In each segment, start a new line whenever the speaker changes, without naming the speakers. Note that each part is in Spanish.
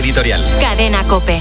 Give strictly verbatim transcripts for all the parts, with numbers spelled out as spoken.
editorial.
Cadena COPE.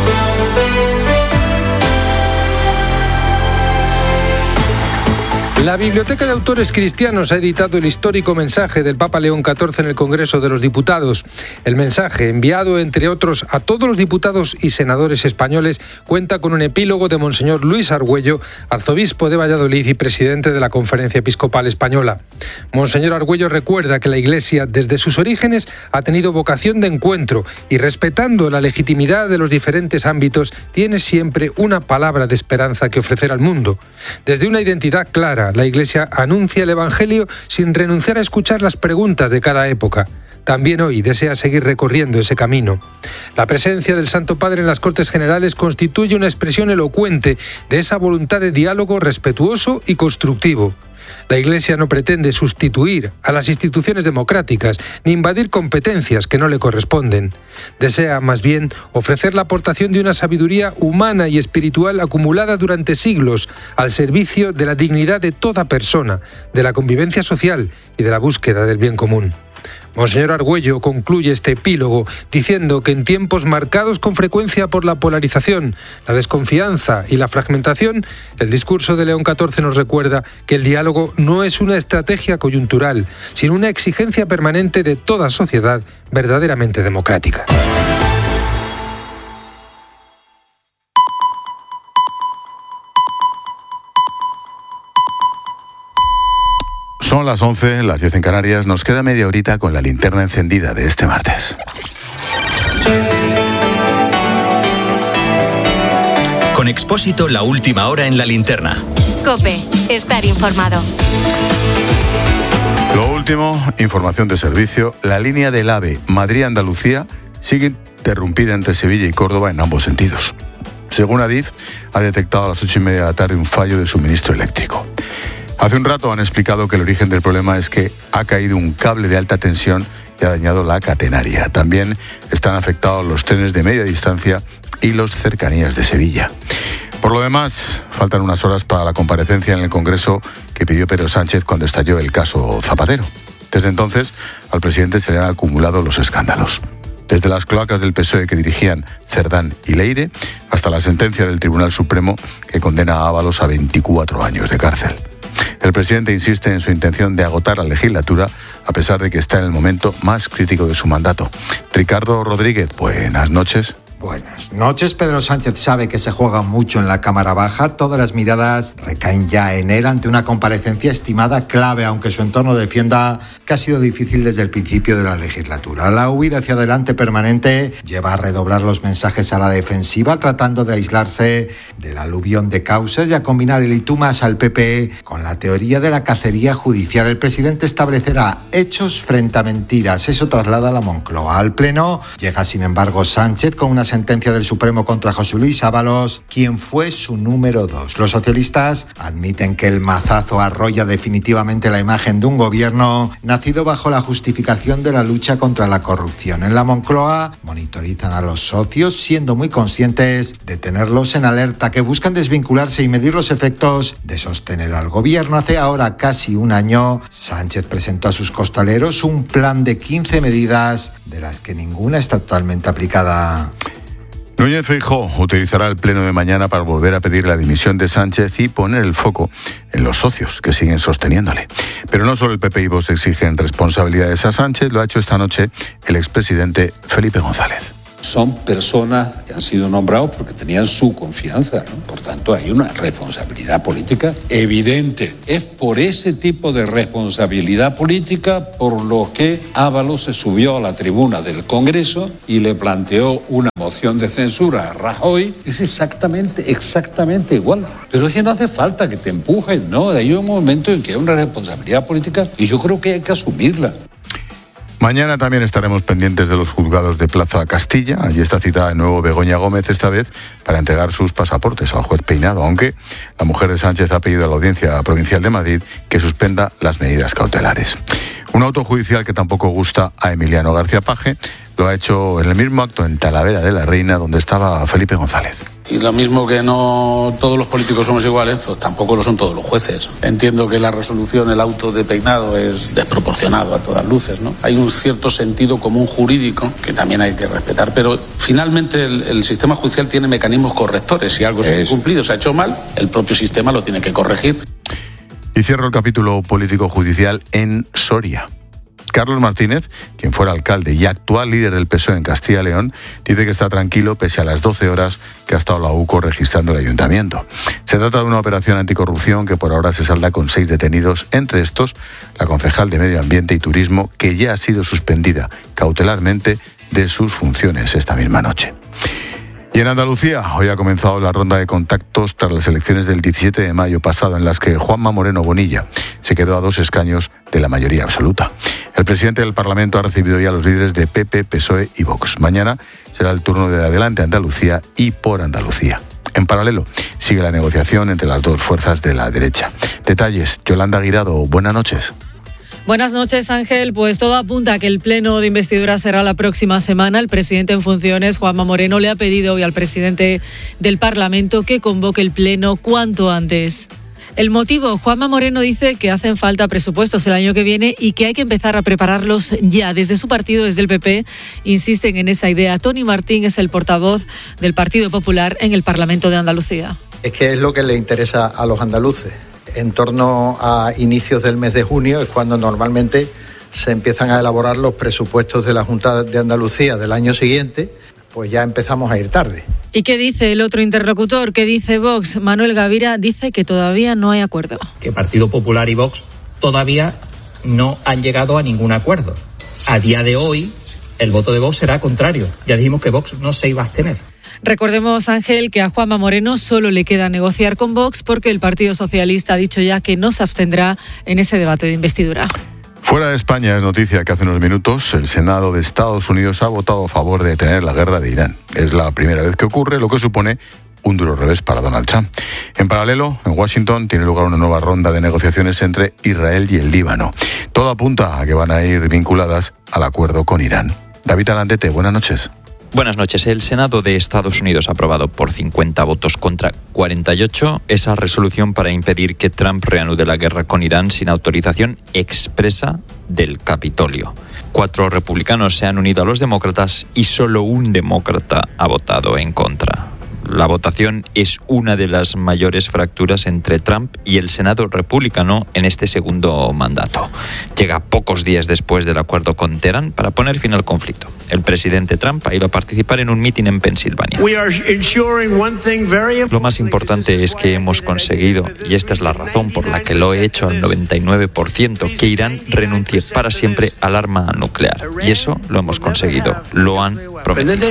La Biblioteca de Autores Cristianos ha editado el histórico mensaje del Papa León catorce en el Congreso de los Diputados. El mensaje, enviado entre otros a todos los diputados y senadores españoles, cuenta con un epílogo de Monseñor Luis Argüello, arzobispo de Valladolid y presidente de la Conferencia Episcopal Española. Monseñor Argüello recuerda que la Iglesia, desde sus orígenes, ha tenido vocación de encuentro y, respetando la legitimidad de los diferentes ámbitos, tiene siempre una palabra de esperanza que ofrecer al mundo. Desde una identidad clara, la Iglesia anuncia el Evangelio sin renunciar a escuchar las preguntas de cada época. También hoy desea seguir recorriendo ese camino. La presencia del Santo Padre en las Cortes Generales constituye una expresión elocuente de esa voluntad de diálogo respetuoso y constructivo. La Iglesia no pretende sustituir a las instituciones democráticas ni invadir competencias que no le corresponden. Desea, más bien, ofrecer la aportación de una sabiduría humana y espiritual acumulada durante siglos al servicio de la dignidad de toda persona, de la convivencia social y de la búsqueda del bien común. Monseñor Argüello concluye este epílogo diciendo que en tiempos marcados con frecuencia por la polarización, la desconfianza y la fragmentación, el discurso de León catorce nos recuerda que el diálogo no es una estrategia coyuntural, sino una exigencia permanente de toda sociedad verdaderamente democrática.
Son las once, las diez en Canarias. Nos queda media horita con la linterna encendida de este martes.
Con Expósito, la última hora en la linterna.
COPE, estar informado.
Lo último, información de servicio. La línea del AVE Madrid-Andalucía sigue interrumpida entre Sevilla y Córdoba en ambos sentidos. Según Adif, ha detectado a las ocho y media de la tarde un fallo de suministro eléctrico. Hace un rato han explicado que el origen del problema es que ha caído un cable de alta tensión y ha dañado la catenaria. También están afectados los trenes de media distancia y los cercanías de Sevilla. Por lo demás, faltan unas horas para la comparecencia en el Congreso que pidió Pedro Sánchez cuando estalló el caso Zapatero. Desde entonces, al presidente se le han acumulado los escándalos. Desde las cloacas del P S O E que dirigían Cerdán y Leire, hasta la sentencia del Tribunal Supremo que condena a Ábalos a veinticuatro años de cárcel. El presidente insiste en su intención de agotar la legislatura, a pesar de que está en el momento más crítico de su mandato. Ricardo Rodríguez, buenas noches.
Buenas noches. Pedro Sánchez sabe que se juega mucho en la Cámara Baja. Todas las miradas recaen ya en él ante una comparecencia estimada clave, aunque su entorno defienda que ha sido difícil desde el principio de la legislatura. La huida hacia adelante permanente lleva a redoblar los mensajes a la defensiva, tratando de aislarse del aluvión de causas y a combinar el y tú más al P P con la teoría de la cacería judicial. El presidente establecerá hechos frente a mentiras. Eso traslada a la Moncloa. Al Pleno llega, sin embargo, Sánchez con una sentencia del Supremo contra José Luis Ábalos, quien fue su número dos. Los socialistas admiten que el mazazo arrolla definitivamente la imagen de un gobierno nacido bajo la justificación de la lucha contra la corrupción. En la Moncloa monitorizan a los socios, siendo muy conscientes de tenerlos en alerta, que buscan desvincularse y medir los efectos de sostener al gobierno. Hace ahora casi un año, Sánchez presentó a sus costaleros un plan de quince medidas, de las que ninguna está totalmente aplicada.
Núñez Feijóo utilizará el pleno de mañana para volver a pedir la dimisión de Sánchez y poner el foco en los socios que siguen sosteniéndole. Pero no solo el P P y Vox exigen responsabilidades a Sánchez, lo ha hecho esta noche el expresidente Felipe González.
Son personas que han sido nombrados porque tenían su confianza, ¿no? Por tanto, hay una responsabilidad política evidente. Es por ese tipo de responsabilidad política por lo que Ábalos se subió a la tribuna del Congreso y le planteó una moción de censura a Rajoy. Es exactamente, exactamente igual. Pero es que no hace falta que te empujen, ¿no? Hay un momento en que hay una responsabilidad política y yo creo que hay que asumirla.
Mañana también estaremos pendientes de los juzgados de Plaza Castilla. Allí está citada de nuevo Begoña Gómez, esta vez para entregar sus pasaportes al juez Peinado, aunque la mujer de Sánchez ha pedido a la Audiencia Provincial de Madrid que suspenda las medidas cautelares. Un auto judicial que tampoco gusta a Emiliano García Paje lo ha hecho en el mismo acto en Talavera de la Reina, donde estaba Felipe González.
Y lo mismo que no todos los políticos somos iguales, pues tampoco lo son todos los jueces. Entiendo que la resolución, el auto de peinado es desproporcionado a todas luces, ¿no? Hay un cierto sentido común jurídico que también hay que respetar, pero finalmente el, el sistema judicial tiene mecanismos correctores. Si algo se ha incumplido, se ha hecho mal, el propio sistema lo tiene que corregir.
Y cierro el capítulo político-judicial en Soria. Carlos Martínez, quien fuera alcalde y actual líder del P S O E en Castilla y León, dice que está tranquilo pese a las doce horas que ha estado la U C O registrando el ayuntamiento. Se trata de una operación anticorrupción que por ahora se salda con seis detenidos, entre estos la concejal de Medio Ambiente y Turismo, que ya ha sido suspendida cautelarmente de sus funciones esta misma noche. Y en Andalucía, hoy ha comenzado la ronda de contactos tras las elecciones del diecisiete de mayo pasado, en las que Juanma Moreno Bonilla se quedó a dos escaños de la mayoría absoluta. El presidente del Parlamento ha recibido ya a los líderes de P P, P S O E y Vox. Mañana será el turno de Adelante Andalucía y Por Andalucía. En paralelo, sigue la negociación entre las dos fuerzas de la derecha. Detalles, Yolanda Guirado, buenas noches.
Buenas noches, Ángel. Pues todo apunta a que el pleno de investidura será la próxima semana. El presidente en funciones, Juanma Moreno, le ha pedido hoy al presidente del Parlamento que convoque el pleno cuanto antes. El motivo, Juanma Moreno dice que hacen falta presupuestos el año que viene y que hay que empezar a prepararlos ya. Desde su partido, desde el P P, insisten en esa idea. Toni Martín es el portavoz del Partido Popular en el Parlamento de Andalucía.
Es que es lo que le interesa a los andaluces. En torno a inicios del mes de junio es cuando normalmente se empiezan a elaborar los presupuestos de la Junta de Andalucía del año siguiente, pues ya empezamos a ir tarde.
¿Y qué dice el otro interlocutor? ¿Qué dice Vox? Manuel Gavira dice que todavía no hay acuerdo.
Que Partido Popular y Vox todavía no han llegado a ningún acuerdo. A día de hoy, el voto de Vox será contrario. Ya dijimos que Vox no se iba a abstener.
Recordemos, Ángel, que a Juanma Moreno solo le queda negociar con Vox porque el Partido Socialista ha dicho ya que no se abstendrá en ese debate de investidura.
Fuera de España es noticia que hace unos minutos el Senado de Estados Unidos ha votado a favor de detener la guerra de Irán. Es la primera vez que ocurre, lo que supone un duro revés para Donald Trump. En paralelo, en Washington tiene lugar una nueva ronda de negociaciones entre Israel y el Líbano. Todo apunta a que van a ir vinculadas al acuerdo con Irán. David Alandete, buenas noches.
Buenas noches. El Senado de Estados Unidos ha aprobado por cincuenta votos contra cuarenta y ocho esa resolución para impedir que Trump reanude la guerra con Irán sin autorización expresa del Capitolio. Cuatro republicanos se han unido a los demócratas y solo un demócrata ha votado en contra. La votación es una de las mayores fracturas entre Trump y el Senado republicano en este segundo mandato. Llega pocos días después del acuerdo con Teherán para poner fin al conflicto. El presidente Trump ha ido a participar en un mitin en Pensilvania. Lo más importante es que hemos conseguido, y esta es la razón por la que lo he hecho al noventa y nueve por ciento, que Irán renuncie para siempre al arma nuclear. Y eso lo hemos conseguido, lo han prometido.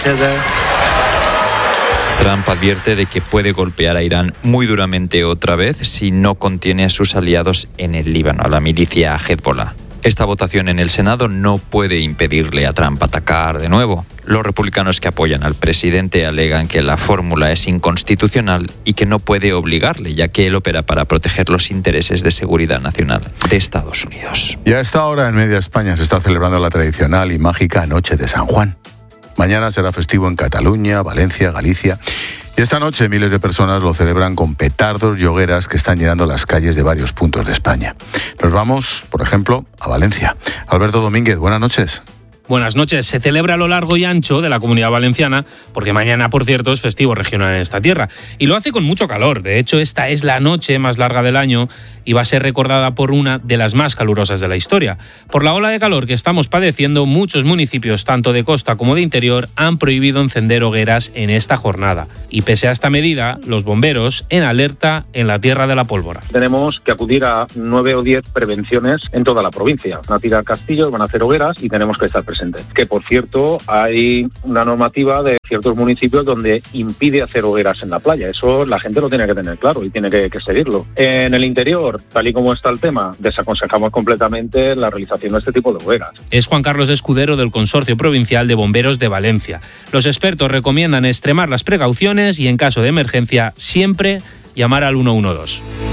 Trump advierte de que puede golpear a Irán muy duramente otra vez si no contiene a sus aliados en el Líbano, a la milicia Hezbollah. Esta votación en el Senado no puede impedirle a Trump atacar de nuevo. Los republicanos que apoyan al presidente alegan que la fórmula es inconstitucional y que no puede obligarle, ya que él opera para proteger los intereses de seguridad nacional de Estados Unidos.
Y a esta hora en media España se está celebrando la tradicional y mágica Noche de San Juan. Mañana será festivo en Cataluña, Valencia, Galicia. Y esta noche miles de personas lo celebran con petardos y hogueras que están llenando las calles de varios puntos de España. Nos vamos, por ejemplo, a Valencia. Alberto Domínguez, buenas noches.
Buenas noches. Se celebra a lo largo y ancho de la Comunidad Valenciana, porque mañana, por cierto, es festivo regional en esta tierra. Y lo hace con mucho calor. De hecho, esta es la noche más larga del año y va a ser recordada por una de las más calurosas de la historia. Por la ola de calor que estamos padeciendo, muchos municipios, tanto de costa como de interior, han prohibido encender hogueras en esta jornada. Y pese a esta medida, los bomberos en alerta en la Tierra de la Pólvora.
Tenemos que acudir a nueve o diez prevenciones en toda la provincia. Van a tirar castillos, van a hacer hogueras y tenemos que estar presentes. Que, por cierto, hay una normativa de ciertos municipios donde impide hacer hogueras en la playa. Eso la gente lo tiene que tener claro y tiene que, que seguirlo. En el interior, tal y como está el tema, desaconsejamos completamente la realización de este tipo de hogueras.
Es Juan Carlos Escudero del Consorcio Provincial de Bomberos de Valencia. Los expertos recomiendan extremar las precauciones y, en caso de emergencia, siempre llamar al uno uno dos.